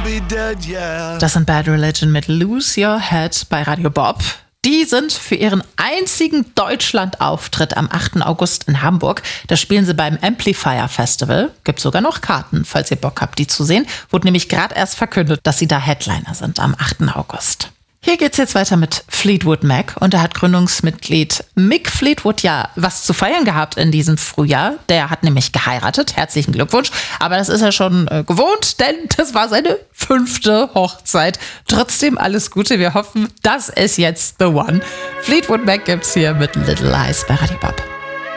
Das sind Bad Religion mit Lose Your Head bei Radio Bob. Die sind für ihren einzigen Deutschlandauftritt am 8. August in Hamburg. Da spielen sie beim Amplifier Festival. Gibt sogar noch Karten, falls ihr Bock habt, die zu sehen. Wurde nämlich gerade erst verkündet, dass sie da Headliner sind am 8. August. Hier geht's jetzt weiter mit Fleetwood Mac und da hat Gründungsmitglied Mick Fleetwood ja was zu feiern gehabt in diesem Frühjahr. Der hat nämlich geheiratet. Herzlichen Glückwunsch. Aber das ist er schon gewohnt, denn das war seine 5. Hochzeit. Trotzdem alles Gute. Wir hoffen, das ist jetzt the one. Fleetwood Mac gibt's hier mit Little Lies bei Radio Bob.